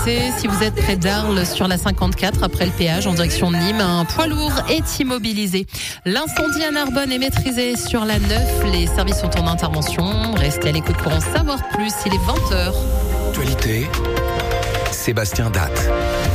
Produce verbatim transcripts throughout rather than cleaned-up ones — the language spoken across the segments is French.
arrêté si vous êtes près d'Arles sur la cinquante-quatre après le péage en direction de Nîmes. Un poids lourd est immobilisé. L'incendie à Narbonne est maîtrisé sur la neuf. Les services sont en intervention. Restez à l'écoute pour en savoir plus. Il est vingt heures. Actualité, Sébastien Datte.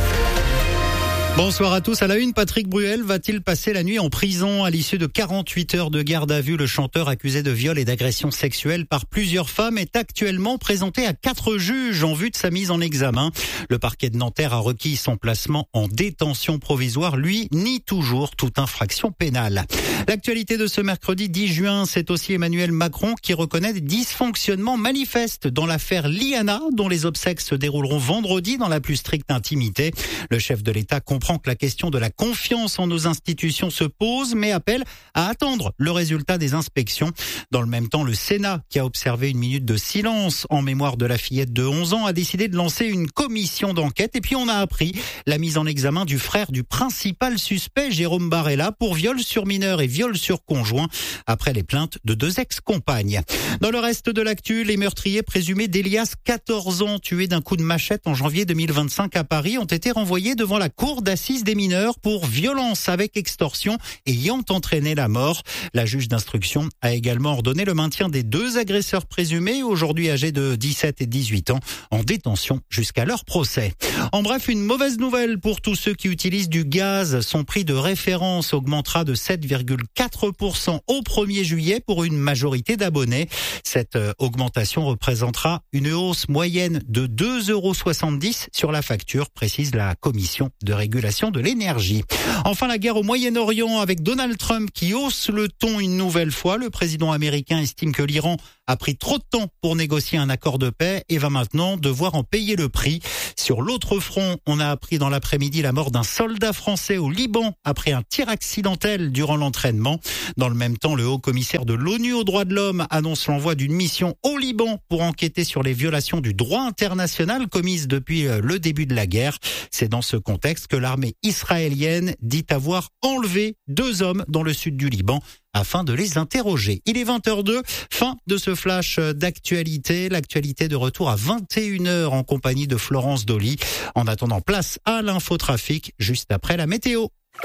Bonsoir à tous. À la une, Patrick Bruel va-t-il passer la nuit en prison à l'issue de quarante-huit heures de garde à vue? Le chanteur accusé de viol et d'agression sexuelle par plusieurs femmes est actuellement présenté à quatre juges en vue de sa mise en examen. Le parquet de Nanterre a requis son placement en détention provisoire. Lui nie toujours toute infraction pénale. L'actualité de ce mercredi dix juin, c'est aussi Emmanuel Macron qui reconnaît des dysfonctionnements manifestes dans l'affaire Liana, dont les obsèques se dérouleront vendredi dans la plus stricte intimité. Le chef de l'État comprend que la question de la confiance en nos institutions se pose, mais appelle à attendre le résultat des inspections. Dans le même temps, le Sénat, qui a observé une minute de silence en mémoire de la fillette de onze ans, a décidé de lancer une commission d'enquête. Et puis on a appris la mise en examen du frère du principal suspect, Jérôme Barella, pour viol sur mineur et viol sur conjoint, après les plaintes de deux ex-compagnes. Dans le reste de l'actu, les meurtriers présumés d'Elias, quatorze ans, tué d'un coup de machette en janvier deux mille vingt-cinq à Paris, ont été renvoyés devant la cour d'assises des mineurs pour violence avec extorsion ayant entraîné la mort. La juge d'instruction a également ordonné le maintien des deux agresseurs présumés, aujourd'hui âgés de dix-sept et dix-huit ans, en détention jusqu'à leur procès. En bref, une mauvaise nouvelle pour tous ceux qui utilisent du gaz. Son prix de référence augmentera de sept virgule quatre pour cent au premier juillet pour une majorité d'abonnés. Cette augmentation représentera une hausse moyenne de deux euros soixante-dix sur la facture, précise la commission de régulation de l'énergie. Enfin, la guerre au Moyen-Orient avec Donald Trump qui hausse le ton une nouvelle fois. Le président américain estime que l'Iran a pris trop de temps pour négocier un accord de paix et va maintenant devoir en payer le prix. Sur l'autre front, on a appris dans l'après-midi la mort d'un soldat français au Liban après un tir accidentel durant l'entraînement. Dans le même temps, le haut-commissaire de l'ONU aux droits de l'homme annonce l'envoi d'une mission au Liban pour enquêter sur les violations du droit international commises depuis le début de la guerre. C'est dans ce contexte que l'armée israélienne dit avoir enlevé deux hommes dans le sud du Liban afin de les interroger. Il est vingt heures deux, fin de ce flash d'actualité. L'actualité de retour à vingt et une heures en compagnie de Florence Dolly. En attendant, place à l'infotrafic juste après la météo.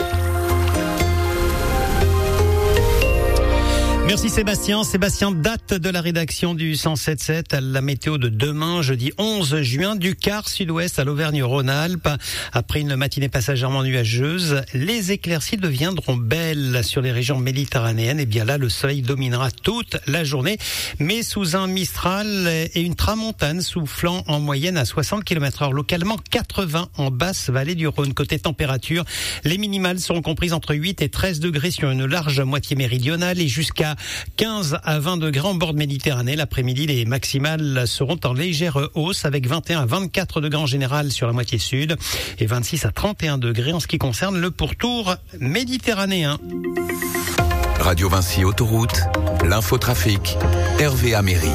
Merci Sébastien. Sébastien Datte de la rédaction du cent sept sept. La météo de demain, jeudi onze juin, du quart sud-ouest à l'Auvergne-Rhône-Alpes. Après une matinée passagèrement nuageuse, les éclaircies deviendront belles sur les régions méditerranéennes. Et bien là, le soleil dominera toute la journée, mais sous un mistral et une tramontane soufflant en moyenne à soixante kilomètres heure, localement quatre-vingts en basse vallée du Rhône. Côté température, les minimales seront comprises entre huit et treize degrés sur une large moitié méridionale et jusqu'à quinze à vingt degrés en bord de Méditerranée. L'après-midi, les maximales seront en légère hausse avec vingt et un à vingt-quatre degrés en général sur la moitié sud et vingt-six à trente et un degrés en ce qui concerne le pourtour méditerranéen. Radio Vinci Autoroute, l'infotrafic, Hervé Améry.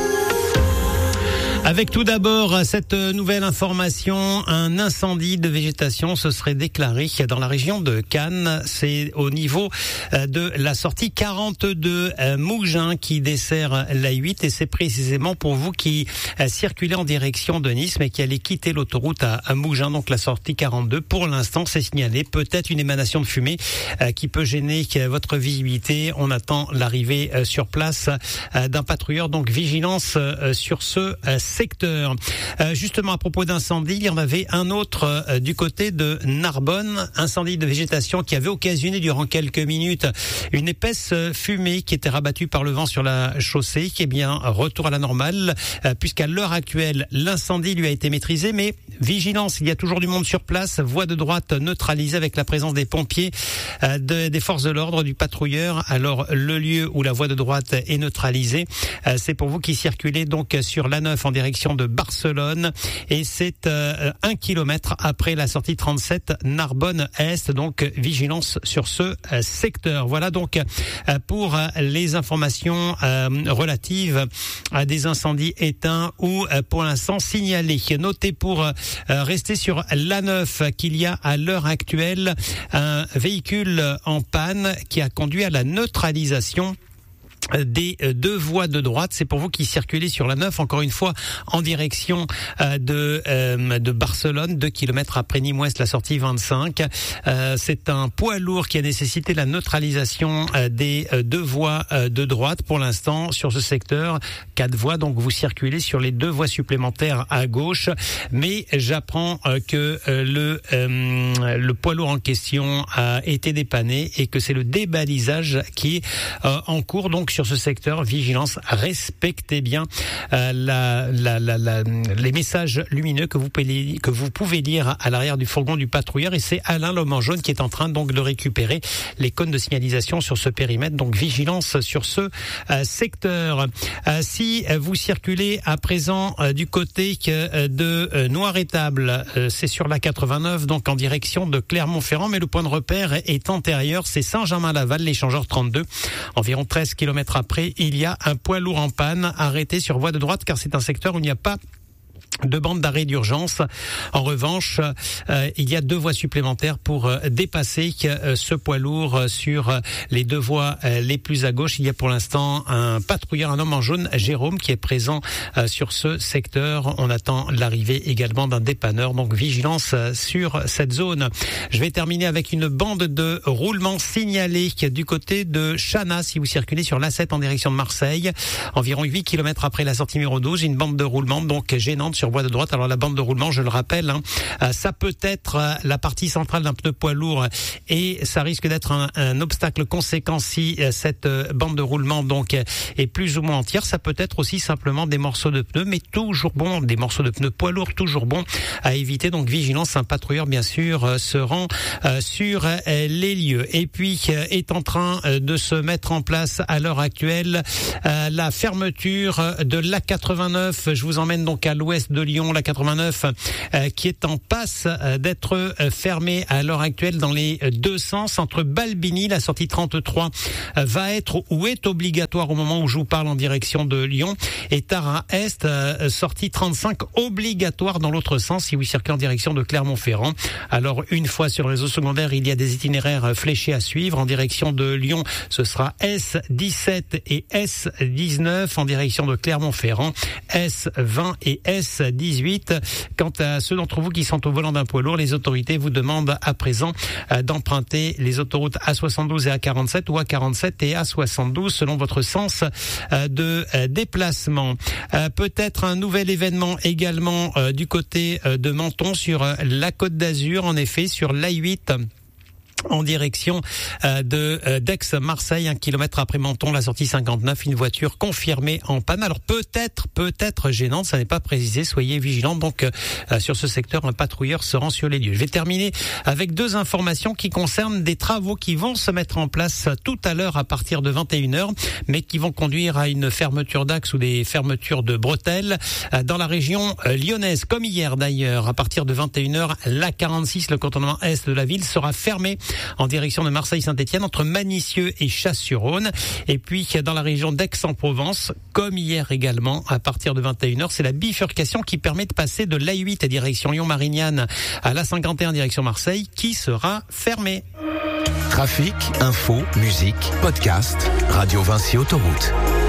Avec tout d'abord cette nouvelle information, un incendie de végétation se serait déclaré dans la région de Cannes. C'est au niveau de la sortie quarante-deux Mougins qui dessert l'A huit et c'est précisément pour vous qui circulez en direction de Nice mais qui allez quitter l'autoroute à Mougins, donc la sortie quarante-deux. Pour l'instant, c'est signalé. Peut-être une émanation de fumée qui peut gêner votre visibilité. On attend l'arrivée sur place d'un patrouilleur, donc vigilance sur ce secteur. Euh, justement, à propos d'incendie, il y en avait un autre euh, du côté de Narbonne, incendie de végétation qui avait occasionné durant quelques minutes une épaisse fumée qui était rabattue par le vent sur la chaussée, qui est bien retour à la normale, euh, puisqu'à l'heure actuelle, l'incendie lui a été maîtrisé, mais vigilance, il y a toujours du monde sur place, voie de droite neutralisée avec la présence des pompiers, euh, de, des forces de l'ordre, du patrouilleur. Alors, le lieu où la voie de droite est neutralisée, euh, c'est pour vous qui circulez donc sur l'A neuf en direction de Barcelone et c'est euh, un kilomètre après la sortie trente-sept Narbonne-Est, donc vigilance sur ce euh, secteur. Voilà donc euh, pour euh, les informations euh, relatives à des incendies éteints ou euh, pour l'instant signalés. Notez pour euh, rester sur l'A neuf qu'il y a à l'heure actuelle un véhicule en panne qui a conduit à la neutralisation des deux voies de droite. C'est pour vous qui circulez sur la neuf, encore une fois, en direction de euh, de Barcelone, deux kilomètres après Nîmes-Ouest, la sortie vingt-cinq. Euh, c'est un poids lourd qui a nécessité la neutralisation euh, des euh, deux voies euh, de droite. Pour l'instant, sur ce secteur, quatre voies, donc vous circulez sur les deux voies supplémentaires à gauche. Mais j'apprends euh, que euh, le euh, le poids lourd en question a été dépanné et que c'est le débalisage qui est euh, en cours. Donc sur ce secteur, vigilance, respectez bien euh, la, la, la, la, les messages lumineux que vous pouvez, que vous pouvez lire à l'arrière du fourgon du patrouilleur. Et c'est Alain l'homme en jaune qui est en train donc de récupérer les cônes de signalisation sur ce périmètre. Donc vigilance sur ce euh, secteur. Euh, si vous circulez à présent euh, du côté euh, de euh, Noir-Étable, euh, c'est sur la quatre-vingt-neuf, donc en direction de Clermont-Ferrand, mais le point de repère est antérieur, c'est Saint-Germain-Laval, l'échangeur trente-deux, environ treize kilomètres après, il y a un poids lourd en panne arrêté sur voie de droite car c'est un secteur où il n'y a pas de bande d'arrêt d'urgence. En revanche, euh, il y a deux voies supplémentaires pour euh, dépasser euh, ce poids lourd euh, sur euh, les deux voies euh, les plus à gauche. Il y a pour l'instant un patrouilleur, un homme en jaune, Jérôme, qui est présent euh, sur ce secteur. On attend l'arrivée également d'un dépanneur, donc vigilance euh, sur cette zone. Je vais terminer avec une bande de roulement signalée du côté de Chana, si vous circulez sur l'A sept en direction de Marseille, environ huit kilomètres après la sortie numéro douze, une bande de roulement donc gênante sur voie de droite. Alors la bande de roulement, je le rappelle, hein, euh, ça peut être euh, la partie centrale d'un pneu poids lourd et ça risque d'être un, un obstacle conséquent si euh, cette euh, bande de roulement donc euh, est plus ou moins entière. Ça peut être aussi simplement des morceaux de pneus, mais toujours bon, des morceaux de pneus poids lourds, toujours bon à éviter. Donc vigilance, un patrouilleur bien sûr euh, se rend euh, sur euh, les lieux. Et puis euh, est en train euh, de se mettre en place à l'heure actuelle euh, la fermeture de l'A quatre-vingt-neuf. Je vous emmène donc à l'ouest de Lyon, la quatre-vingt-neuf, euh, qui est en passe euh, d'être euh, fermée à l'heure actuelle dans les deux sens. Entre Balbini, la sortie trente-trois, euh, va être ou est obligatoire au moment où je vous parle en direction de Lyon. Et Tara-Est, euh, sortie trente-cinq, obligatoire dans l'autre sens si vous circulez en direction de Clermont-Ferrand. Alors, une fois sur le réseau secondaire, il y a des itinéraires fléchés à suivre. En direction de Lyon, ce sera S dix-sept et S dix-neuf. En direction de Clermont-Ferrand, S vingt et S dix-huit. Quant à ceux d'entre vous qui sont au volant d'un poids lourd, les autorités vous demandent à présent euh, d'emprunter les autoroutes A soixante-douze et A quarante-sept ou A quarante-sept et A soixante-douze selon votre sens euh, de euh, déplacement. Euh, peut-être un nouvel événement également euh, du côté euh, de Menton sur euh, la Côte d'Azur, en effet sur l'A huit. En direction euh, de euh, d'Aix-Marseille, un kilomètre après Menton, la sortie cinquante-neuf, une voiture confirmée en panne. Alors peut-être, peut-être gênante, ça n'est pas précisé, soyez vigilants. Donc euh, sur ce secteur, un patrouilleur se rend sur les lieux. Je vais terminer avec deux informations qui concernent des travaux qui vont se mettre en place tout à l'heure à partir de vingt et une heures, mais qui vont conduire à une fermeture d'axe ou des fermetures de bretelles euh, dans la région euh, lyonnaise, comme hier d'ailleurs. À partir de vingt et une heures, l'A quarante-six, le contournement est de la ville, sera fermé en direction de Marseille-Saint-Étienne entre Manicieux et Chasse-sur-Rhône. Et puis dans la région d'Aix-en-Provence, comme hier également, à partir de vingt et une heures, c'est la bifurcation qui permet de passer de l'A huit à direction Lyon-Marignane à l'A cinquante et un direction Marseille qui sera fermée. Trafic, info, musique, podcast, Radio Vinci Autoroute.